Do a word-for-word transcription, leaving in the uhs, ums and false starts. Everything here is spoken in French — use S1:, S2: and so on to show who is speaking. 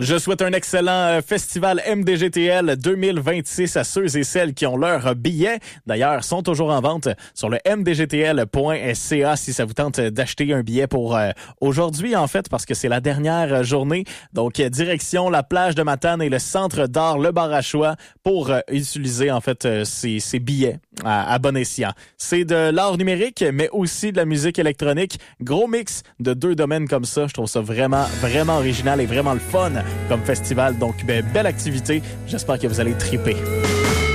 S1: Je souhaite un excellent festival M D G T L deux mille vingt-six à ceux et celles qui ont leurs billets. D'ailleurs, sont toujours en vente sur le m d g t l point c a si ça vous tente d'acheter un billet pour euh, aujourd'hui, en fait, parce que c'est la dernière journée. Donc, direction la plage de Matane et le centre d'art Le Bar à Choix pour euh, utiliser, en fait, euh, ces, ces billets à, à bon escient. C'est de l'art numérique, mais aussi de la musique électronique. Gros mix de deux domaines comme ça. Je trouve ça vraiment, vraiment original et vraiment le fun comme festival. Donc, ben, belle activité. J'espère que vous allez triper.